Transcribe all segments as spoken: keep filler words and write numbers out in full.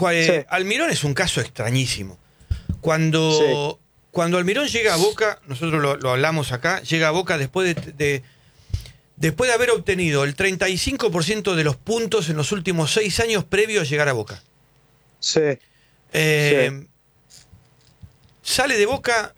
Juan, Sí. Almirón es un caso extrañísimo. Cuando, Sí. cuando Almirón llega a Boca, nosotros lo, lo hablamos acá, llega a Boca después de, de- después de haber obtenido el treinta y cinco por ciento de los puntos en los últimos seis años previos a llegar a Boca. Sí. Eh, Sale de Boca,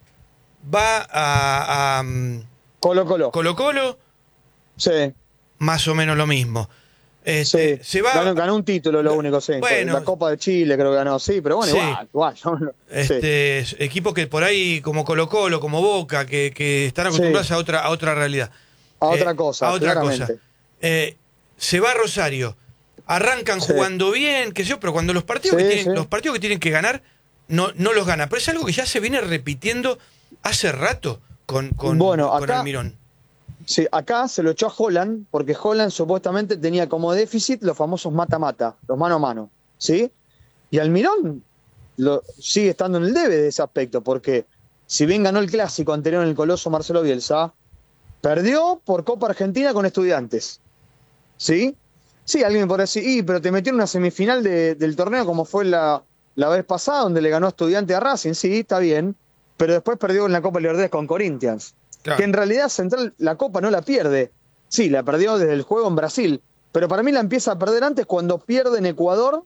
va a, a, mm, Colo Colo. Colo Colo, Sí. más o menos lo mismo. Este, Sí. se va, Ganó, ganó un título, lo único, sí. Bueno. La Copa de Chile creo que ganó, sí, pero bueno, Sí. igual, igual. ¿no? Sí. este, equipos que por ahí, como Colo Colo, como Boca, que, que están acostumbrados Sí. a otra, a otra realidad. A Eh, otra cosa, a otra claramente. cosa. Eh, se va a Rosario, arrancan Sí. jugando bien, qué sé yo, pero cuando los partidos, Sí, que tienen, sí. los partidos que tienen que ganar, no, no los gana. Pero es algo que ya se viene repitiendo hace rato con, con, Bueno, con acá- Almirón. Sí, acá se lo echó a Holland, porque Holland supuestamente tenía como déficit los famosos mata-mata, los mano a mano, ¿sí? Y Almirón lo, sigue estando en el debe de ese aspecto, porque si bien ganó el clásico anterior en el Coloso Marcelo Bielsa, perdió por Copa Argentina con Estudiantes, ¿sí? Sí, alguien me podría decir, y, pero te metió en una semifinal de- del torneo como fue la, la vez pasada, donde le ganó a Estudiantes a Racing, sí, está bien, pero después perdió en la Copa Libertadores con Corinthians. Claro. Que en realidad Central la Copa no la pierde. Sí, la perdió desde el juego en Brasil. Pero para mí la empieza a perder antes cuando pierde en Ecuador.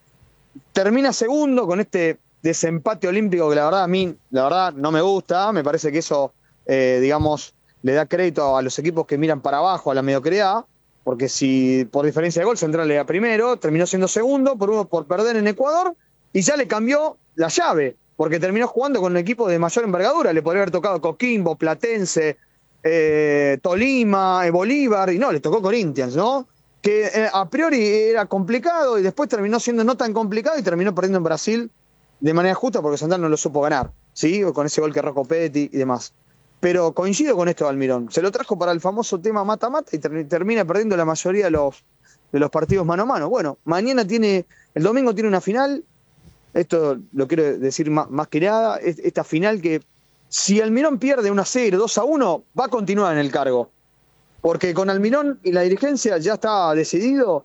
Termina segundo con este desempate olímpico que la verdad a mí, la verdad, no me gusta. Me parece que eso, eh, digamos, le da crédito a los equipos que miran para abajo, a la mediocridad. Porque si por diferencia de gol Central era primero, terminó siendo segundo por uno por perder en Ecuador y ya le cambió la llave, porque terminó jugando con un equipo de mayor envergadura. Le podría haber tocado Coquimbo, Platense, eh, Tolima, eh, Bolívar, y no, le tocó Corinthians, ¿no? Que eh, a priori era complicado y después terminó siendo no tan complicado y terminó perdiendo en Brasil de manera justa porque Central no lo supo ganar, ¿sí? Con ese gol que erró Copetti y demás. Pero coincido con esto de Almirón. Se lo trajo para el famoso tema mata-mata y ter- termina perdiendo la mayoría de los, de los partidos mano a mano. Bueno, mañana tiene, el domingo tiene una final. Esto lo quiero decir más, más que nada. es- Esta final que si Almirón pierde uno a cero, dos a uno, va a continuar en el cargo. Porque con Almirón y la dirigencia ya está decidido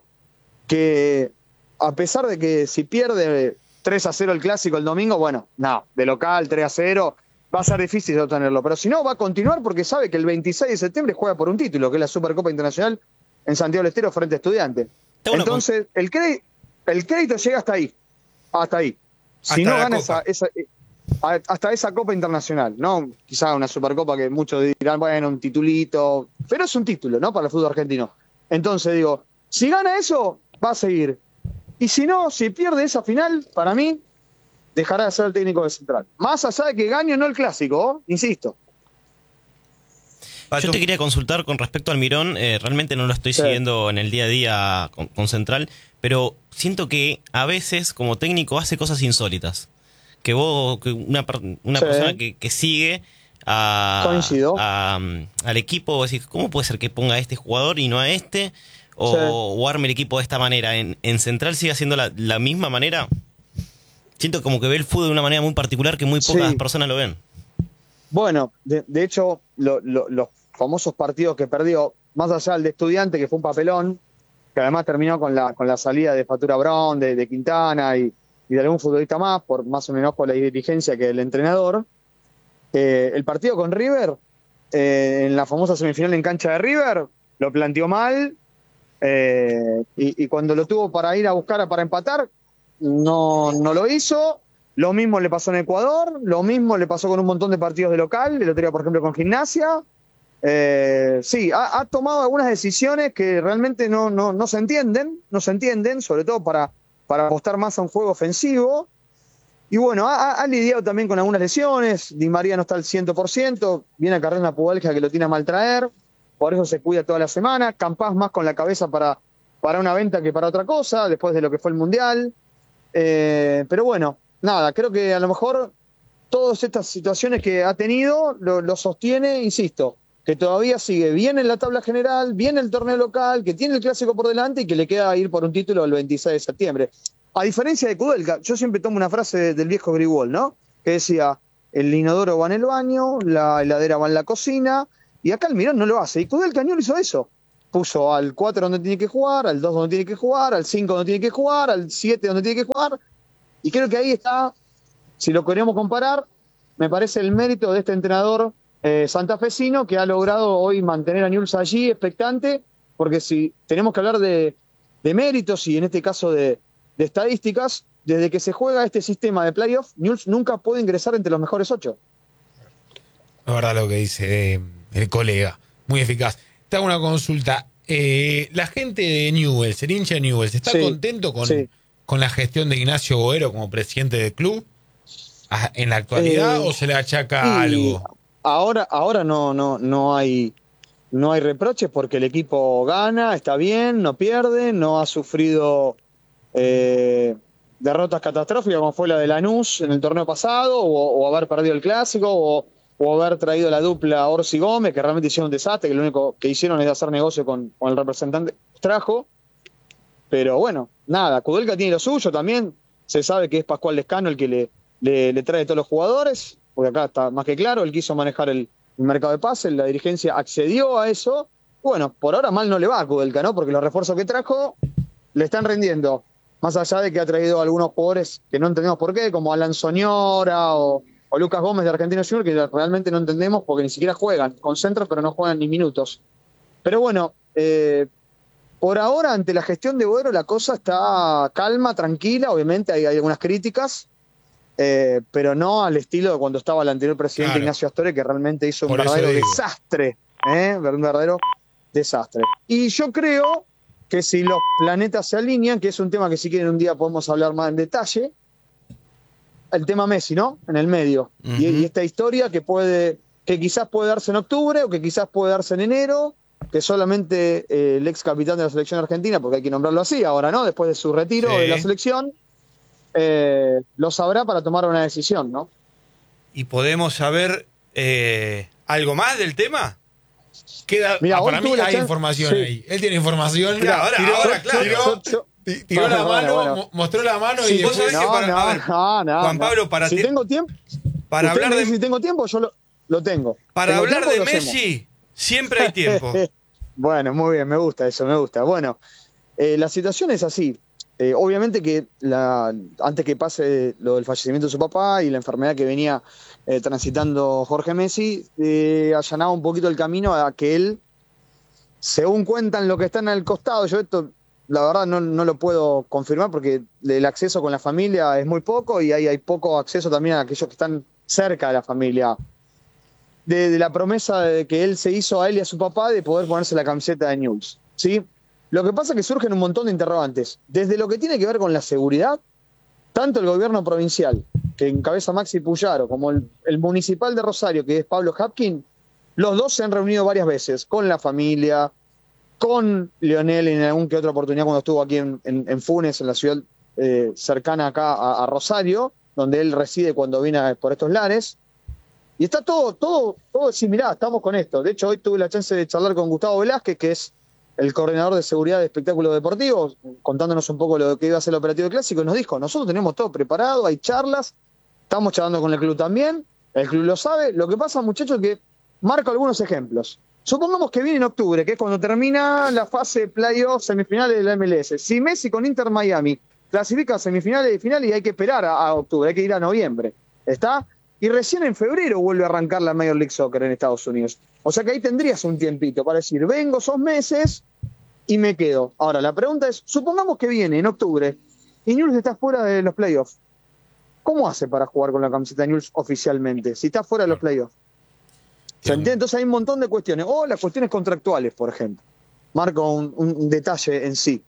que a pesar de que si pierde tres a cero el clásico el domingo, bueno, no, de local tres a cero, va a ser difícil de obtenerlo. Pero si no, va a continuar porque sabe que el veintiséis de septiembre juega por un título, que es la Supercopa Internacional en Santiago del Estero frente a Estudiantes. Tengo una Entonces, el, cre- el crédito llega hasta ahí. Hasta ahí. Si Hasta no la gana Copa. esa, esa- eh, a- hasta esa Copa Internacional, ¿no? Quizá una Supercopa que muchos dirán, bueno, un titulito, pero es un título, ¿no? Para el fútbol argentino. Entonces, digo, si gana eso, va a seguir. Y si no, si pierde esa final, para mí, dejará de ser el técnico de Central. Más allá de que gane o no el clásico, ¿oh? Insisto. Pato. Yo te quería consultar con respecto al Almirón, eh, realmente no lo estoy Sí. siguiendo en el día a día con, con Central, pero siento que a veces como técnico hace cosas insólitas. Que vos, que una, per- una Sí. persona que, que sigue a, Coincido. a, um, al equipo, vos decís, ¿cómo puede ser que ponga a este jugador y no a este? O, Sí. o arme el equipo de esta manera. ¿En, en Central sigue haciendo la, la misma manera? Siento como que ve el fútbol de una manera muy particular que muy pocas Sí. personas lo ven. Bueno, de, de hecho, lo- lo- los famosos partidos que perdió, más allá del de Estudiante, que fue un papelón, que además terminó con la, con la salida de Fatura Brown, de, de Quintana y, y de algún futbolista más, por más o menos por la dirigencia que el entrenador. Eh, el partido con River, eh, en la famosa semifinal en cancha de River, lo planteó mal, eh, y, y cuando lo tuvo para ir a buscar para empatar, no, no lo hizo. Lo mismo le pasó en Ecuador, lo mismo le pasó con un montón de partidos de local, el otro día, por ejemplo, con Gimnasia. Eh, sí, ha, ha tomado algunas decisiones que realmente no, no, no se entienden, no se entienden, sobre todo para, para apostar más a un juego ofensivo. Y bueno, ha, ha- ha lidiado también con algunas lesiones. Di María no está al cien por ciento, viene a cargar una pubalgia que lo tiene a mal traer, por eso se cuida toda la semana. Campás más con la cabeza para, para una venta que para otra cosa, después de lo que fue el Mundial. Eh, pero bueno, nada, creo que a lo mejor todas estas situaciones que ha tenido lo, lo sostiene, insisto, que todavía sigue bien en la tabla general, bien en el torneo local, que tiene el clásico por delante y que le queda ir por un título el veintiséis de septiembre. A diferencia de Kudelka, yo siempre tomo una frase del viejo Grigol, ¿no? Que decía, el inodoro va en el baño, la heladera va en la cocina, y acá Almirón no lo hace. Y Kudelka no hizo eso. puso al cuatro donde tiene que jugar, al dos donde tiene que jugar, al cinco donde tiene que jugar, al siete donde tiene que jugar. Y creo que ahí está, si lo queremos comparar, me parece el mérito de este entrenador eh, santafesino que ha logrado hoy mantener a Newell's allí expectante, porque si tenemos que hablar de, de méritos y en este caso de, de estadísticas, desde que se juega este sistema de playoff, Newell's nunca puede ingresar entre los mejores ocho. Es verdad lo que dice eh, el colega, muy eficaz. Te hago una consulta. Eh, la gente de Newell's, el hincha de Newell's, ¿está Sí, contento con, sí. con la gestión de Ignacio Boero como presidente del club a- en la actualidad Eh, o se le achaca y algo? Ahora, ahora no, no, no hay, no hay reproches porque el equipo gana, está bien, no pierde, no ha sufrido eh, derrotas catastróficas como fue la de Lanús en el torneo pasado, o, o haber perdido el clásico, o, o haber traído la dupla Orsi Gómez, que realmente hicieron un desastre, que lo único que hicieron es hacer negocio con, con el representante que trajo. Pero bueno, nada, Kudelka tiene lo suyo también. Se sabe que es Pascual Lescano el que le, le, le trae todos los jugadores, porque acá está más que claro, él quiso manejar el, el mercado de pases, la dirigencia accedió a eso. Bueno, por ahora mal no le va a Kudelka, ¿no? Porque los refuerzos que trajo le están rindiendo. Más allá de que ha traído algunos jugadores que no entendemos por qué, como Alan Soñora o, o Lucas Gómez de Argentinos Juniors, que realmente no entendemos porque ni siquiera juegan, concentran pero no juegan ni minutos. Pero bueno, eh, por ahora, ante la gestión de Boero, la cosa está calma, tranquila. Obviamente hay, hay algunas críticas, eh, pero no al estilo de cuando estaba el anterior presidente Claro. Ignacio Astore, que realmente hizo un Por eso verdadero digo. desastre. ¿eh? Un verdadero desastre. Y yo creo que si los planetas se alinean, que es un tema que si quieren un día podemos hablar más en detalle, el tema Messi, ¿no? En el medio. Ujú. y, y esta historia que puede, que quizás puede darse en octubre o que quizás puede darse en enero, que solamente eh, el ex capitán de la selección argentina, porque hay que nombrarlo así ahora, ¿no? Después de su retiro Sí. de la selección, eh, lo sabrá para tomar una decisión, ¿no? ¿Y podemos saber eh, algo más del tema? Queda, Mirá, ah, hoy para mí tuve la hay chan- información sí. ahí. Él tiene información. Mirá, ahora- tiró, ahora, claro. tiró- Yo- yo- ti- tiró la Bueno, mano, bueno. mo- mostró la mano Sí, y vos después- sabés que para- no, a ver, no, no, Juan no. Pablo, para si ti- tengo tiempo, Para usted hablar me de, dice si tengo tiempo, yo lo, lo tengo. para ¿Tengo hablar tiempo? de Lo hacemos. Messi, siempre hay tiempo. Bueno, muy bien, me gusta eso, me gusta. Bueno, eh, la situación es así. Eh, obviamente que la, antes que pase lo del fallecimiento de su papá y la enfermedad que venía eh, transitando Jorge Messi, eh, allanaba un poquito el camino a que él, según cuentan lo que están al costado, yo esto la verdad no, no lo puedo confirmar porque el acceso con la familia es muy poco y hay, hay poco acceso también a aquellos que están cerca de la familia. De, de la promesa de que él se hizo a él y a su papá de poder ponerse la camiseta de Newell's, ¿sí? Lo que pasa es que surgen un montón de interrogantes. Desde lo que tiene que ver con la seguridad, tanto el gobierno provincial, que encabeza Maxi Puyaro, como el, el municipal de Rosario, que es Pablo Hapkin, los dos se han reunido varias veces con la familia, con Leonel en algún que otra oportunidad cuando estuvo aquí en, en, en Funes, en la ciudad eh, cercana acá a, a Rosario, donde él reside cuando viene a- por estos lares. Y está todo, todo, todo así, mirá, estamos con esto. De hecho, hoy tuve la chance de charlar con Gustavo Velázquez, que es el coordinador de seguridad de espectáculos deportivos, contándonos un poco lo que iba a ser el operativo clásico, y nos dijo, nosotros tenemos todo preparado, hay charlas, estamos charlando con el club también, el club lo sabe. Lo que pasa, muchachos, es que marco algunos ejemplos. Supongamos que viene en octubre, que es cuando termina la fase playoff semifinales de la M L S. Si Messi con Inter Miami clasifica a semifinales y finales, y hay que esperar a, a octubre, hay que ir a noviembre. ¿Está? Y recién en febrero vuelve a arrancar la Major League Soccer en Estados Unidos. O sea que ahí tendrías un tiempito para decir, vengo esos meses y me quedo. Ahora, la pregunta es, supongamos que viene en octubre y Newell's está fuera de los playoffs. ¿Cómo hace para jugar con la camiseta de Newell's oficialmente si está fuera de los playoffs? ¿Se entiende? Entonces hay un montón de cuestiones. O las cuestiones contractuales, por ejemplo. Marco un, un detalle en sí.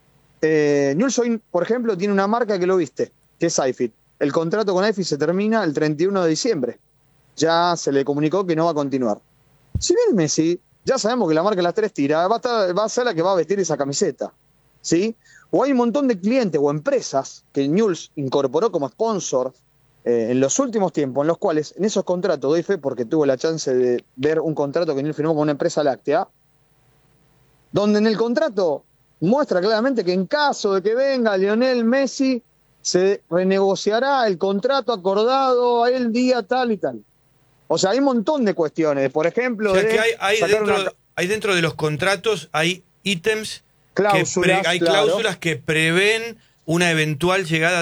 Eh, Newell's hoy, por ejemplo, tiene una marca que lo viste, que es iFit. El contrato con iFit se termina el treinta y uno de diciembre. Ya se le comunicó que no va a continuar. Si viene Messi, ya sabemos que la marca de las tres tiras va a, estar- va a ser la que va a vestir esa camiseta. ¿Sí? O hay un montón de clientes o empresas que Newell's incorporó como sponsor eh, en los últimos tiempos, en los cuales en esos contratos, doy fe porque tuve la chance de ver un contrato que Newell's firmó con una empresa láctea, donde en el contrato muestra claramente que en caso de que venga Lionel Messi, se renegociará el contrato acordado a el día tal y tal. O sea, hay un montón de cuestiones. Por ejemplo, O sea de que hay, hay sacar dentro, una- hay dentro de los contratos, hay ítems, Cláusulas, que pre- hay claro. cláusulas que prevén una eventual llegada